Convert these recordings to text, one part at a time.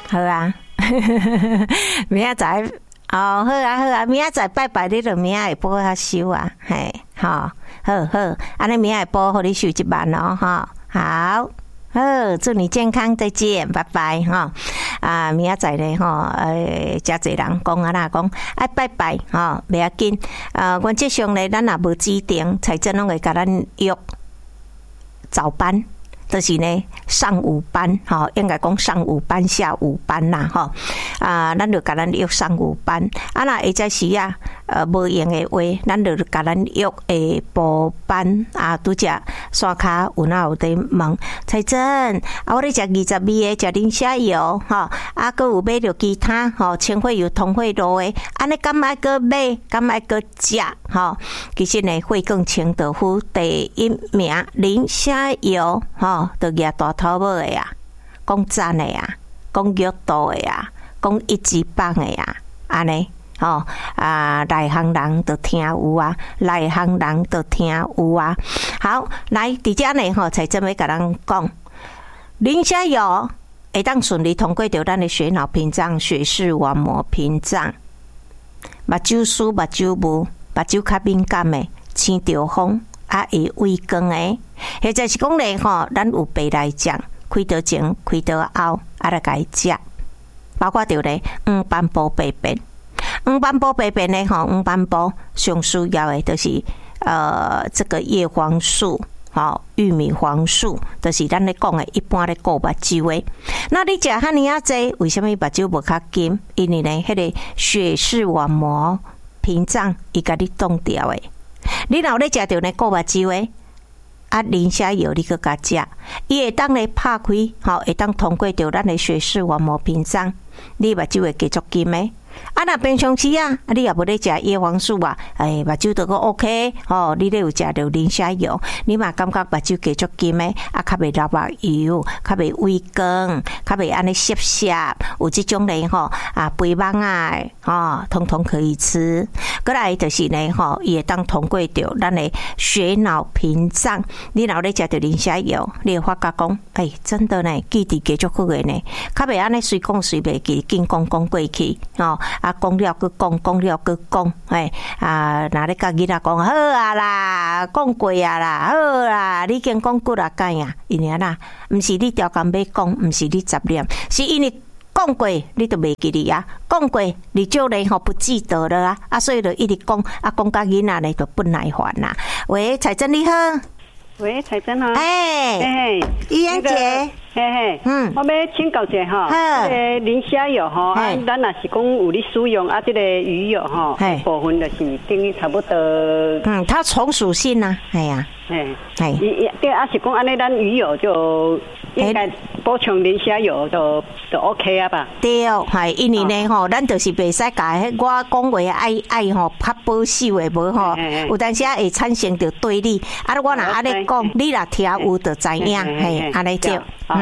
好啊，明仔载哦，好啊好啊，明仔载拜拜，你就明仔下晡遐收啊，嘿，好，好好，安尼明仔下晡互你收一万哦，哈，好。好，祝你健康，再见，拜拜哈！啊，明仔载咧吼，真侪人讲啊啦，讲爱拜拜吼，袂要紧。原则上咧，咱也无指定，财政拢会甲咱约早班，就是呢上午班，吼，应该讲上午班、下午班啦，吼。咱就甲咱约上午班，啊那下早时啊，无用的话，咱就甲咱约下晡班啊，拄只刷卡有哪有在问财政啊，我咧食22个食磷虾油吼，啊，搁有买着其他吼，清血油、通血路的，安尼敢爱搁买，敢爱搁食吼？其实呢，惠更清豆腐第一名磷虾油吼，就举大头帽的啊，讲赞的啊，讲热度的啊。讲一级棒的呀，安尼吼内行人都听有啊，内行人都听有啊。好，来伫遮呢吼，才真要甲咱讲，磷虾油会当顺利通过着咱的血脑屏障、血视网膜屏障，目睭疏、目睭雾、目睭较敏感的，青着风啊会畏光的，或者是讲咧吼，咱有白内障，开刀前、开刀后啊来甲伊食。包括着咧黄斑部病变，黄斑部病变咧吼，黄斑部上需要的就是这个叶黄素，吼玉米黄素，就是咱咧讲的一般咧顾目睭的。那你食遐尼啊济，为什么目睭无较紧？因为呢，迄个血视网膜屏障伊甲你挡掉的。你若咧食着呢顾目睭的。啊，磷虾油你去甲食，伊会当咧拍开，吼，会当通过着咱的血视网膜屏障，你目睭会继续金的。啊，若平常时啊，你也无咧食叶黄素啊，目睭都个 OK， 吼，你咧有食着磷虾油，你嘛感觉目睭继续金的，啊，较袂流目油，较袂畏光，较袂安尼涩涩，有即种咧吼肥蠓啊，吼，通通可以吃。过来就是呢，吼，伊会当通过着咱的血脑屏障，你若咧食着磷虾油，你会发觉讲，真的呢，记忆继续好诶呢，较袂安尼随讲随袂记，紧讲过去，吼。啊，讲了佮讲，讲了佮讲，若咧甲囡仔讲好啊啦，讲过啊啦，好啦，你已经讲过啦，干呀？因为啦，毋是你调工要讲，毋是你杂念，是因为讲过你都袂记哩啊，讲过你就咧吼不记得了啊，啊，所以就一直讲，啊，讲甲囡仔咧就不耐烦啦。喂，彩珍你好。 喂，彩珍好。 依妍姐。 我要请教一下吼，这个磷虾油吼，咱若是讲有咧使用啊，这个鱼油吼，部分就是等于差不多。 它从属性啊，系啊， 对啊，是讲安尼，咱鱼油就应该补充磷虾油就 OK 啊吧？ 对，系因为呢吼，咱就是袂使甲我讲话爱吼较保守的无吼，有当时啊会产生着对立，啊我若安尼讲，你若听有就知影，嘿，安尼就。好，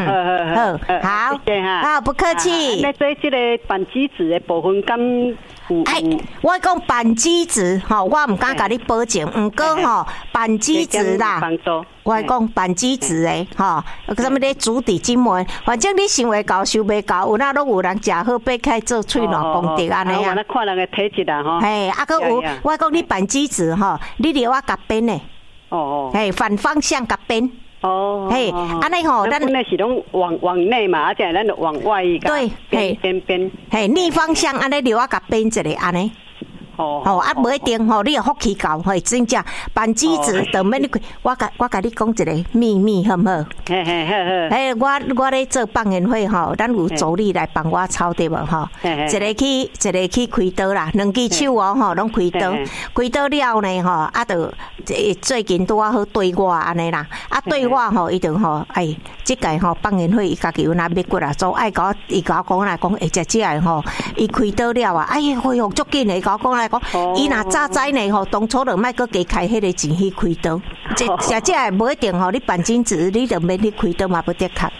不客气。 那做这个扳机子的部分，敢我讲扳机子吼，我唔敢甲你保证，唔过吼扳机子啦，我讲扳机子的吼，什么咧煮底筋膜，反正你想会到收袂到，有哪拢有人食好，掰开做喙脑功德安尼啊。 我看人的体质啦吼。 搁有，我讲你扳机子吼，你留我甲边的。反方向甲边。安尼吼， 咱那是拢往内嘛，而且咱就往外一个边， 逆方向安尼留我甲边一个安尼。无一定吼，你有福气到，真正扳机子就免你，我甲你讲一个秘密，好唔好？我咧做放映会吼，咱有助理来帮我操对无吼？一个去开刀啦，两只手吼拢开刀，开刀了呢吼，啊就最近拄好对我安尼啦，啊对我吼伊就吼，即届吼放映会伊家己有哪要骨啊，做爱甲我伊甲我讲来讲，只个吼，伊开刀了啊，恢复足紧的，甲我讲来。伊若早知呢吼，当初就莫搁加开迄个钱去开刀。这无一定吼，你办金子你就免去开刀嘛，不得卡。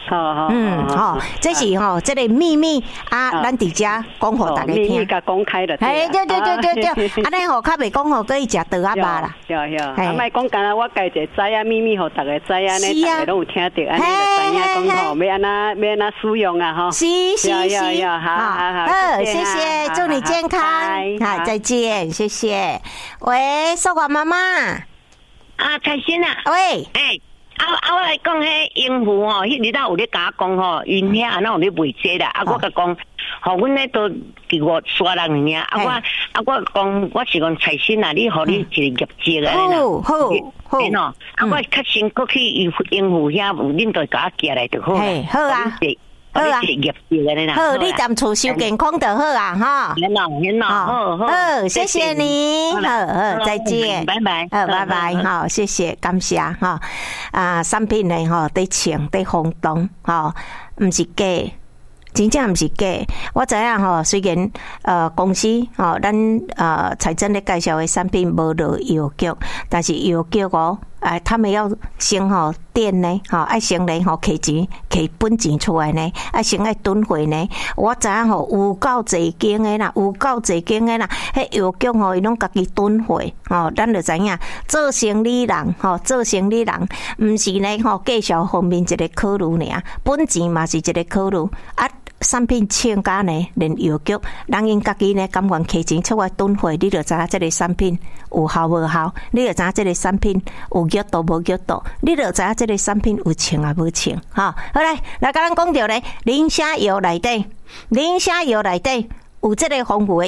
好， 这是吼，这个秘密啊，咱伫遮讲互大家听。 秘密甲公开的。 哎，对，安尼吼，较袂讲吼，可以食倒啊肉啦。 啊，莫讲干那我家己知啊，秘密互大家知啊，呢大家拢有听到，安尼就知影讲吼，要安那使用啊吼。 是，好，谢谢，祝你健康，好，再见，谢谢。喂，寿华妈妈。 啊，开心啊！ 喂， 我来讲迄英父吼，迄日头有咧甲我讲吼，因遐哪有咧卖这啦？我甲讲，吼，阮咧都伫我刷人尔。我讲，我是讲财神啊，你互你一个业绩啊， 好， 我较先过去英父遐，恁都甲我寄来就好啦。 好啊。好啊，好，你踮厝收健康就好啊，哈。好，谢谢你，好，再见， 拜拜， 拜拜，好，谢谢，感谢哈。啊，产品呢，吼，得穿得轰动，吼，唔是假。真正毋是假，我知影吼。虽然公司吼，咱财政咧介绍的产品无落药局，但是药局哦，他们要先吼店呢，吼爱先来吼摕钱摕本钱出来呢，爱先爱囤货呢。我知影吼有够侪间的啦，迄药局吼伊拢家己囤货，吼，咱就知影做生意人吼，毋是呢吼介绍方面一个考虑尔，本钱嘛是一个考虑啊。产品请假呢，连药局人因家己呢，甘愿摕钱出来囤货，你就知影这个产品有效无效，你就知影这个产品有热度无热度，你就知影这个产品有清啊无清，哈。好来，甲咱讲到咧，磷虾油内底有这个丰富的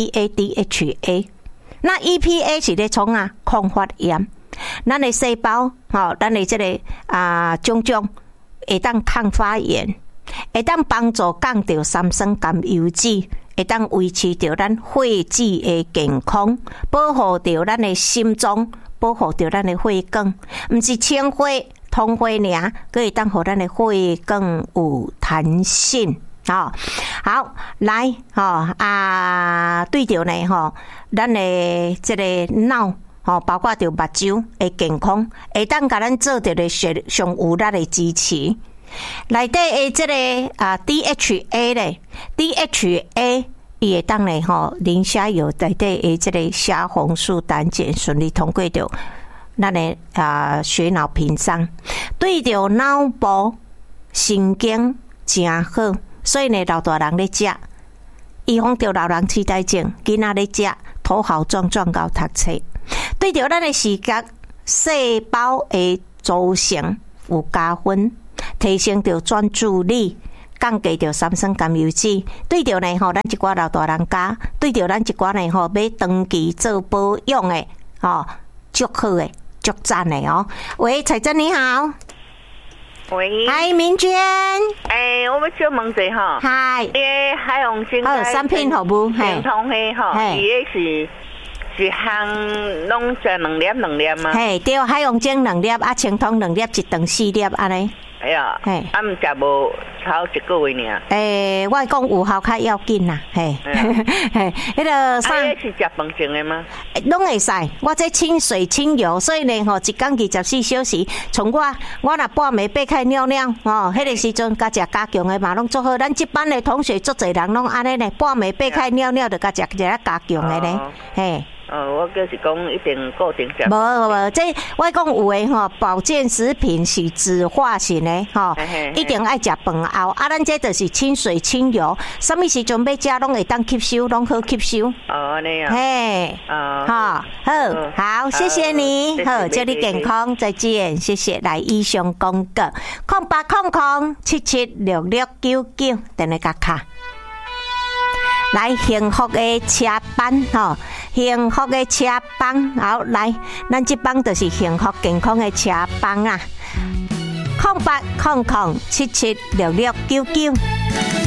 EPA、DHA， 那 EPA 是咧创啊抗发炎，咱的细胞，吼，咱的这个种会当抗发炎。会当帮助降掉三酸甘油脂，会当维持着咱血脂的健康，保护着咱的心脏，保护着咱的血管，毋是清血通血尔，佫会当互咱的血管有弹性。好，来对着呢吼，咱的这个脑。吼，包括着目睭的健康，会当甲咱做着咧上有力的支持。内底的这个DHA 咧 ，DHA 伊会当咧吼，磷虾油内底的这个虾红素胆碱顺利通过着咱的血脑屏障，对着脑部神经真好，所以呢，老大人咧食，预防着老人痴呆症，囡仔咧食，头好壮壮到读册，对着咱的视觉细胞的组成有加分。提升着专注力，降低着三酸甘油脂。对着呢吼，咱一寡老大人家，对着咱一寡呢吼，要长期做保养的吼，足好的，足赞的哦。喂，彩珍你好。 喂。 嗨，明娟。 我要小问者吼。 嗨。 海洋生态产品服务， 健康嘿吼，伊个是。一项拢食2粒吗？ 嘿，对，海洋精2粒，清汤2粒，一顿4粒安尼。 哎呀，毋食无超1个月尔。 我讲有效较要紧啦，嘿，迄个啥？是食饭前的吗？ 拢会使，我这清水清油，所以呢吼，一天24小时，从我若半暝爬开尿尿，迄个时阵甲食加强的嘛，拢做好。咱这班的同学足侪人拢安尼呢，半暝爬开尿尿就甲食一个加强的呢，嘿。 我就是讲一定固定食。 无，这我讲有诶吼，保健食品是脂化型诶吼，一定爱食饭后。咱这就是清水清油，什么时阵要食拢会当吸收，拢好吸收。 安尼啊。 嘿，好，谢谢你，好，祝你健康，再见，谢谢。来，以上广告，0800776699，等你甲卡。来，幸福的车班吼，幸福的车帮，好来，咱这帮就是幸福健康的车帮啊，0800776699。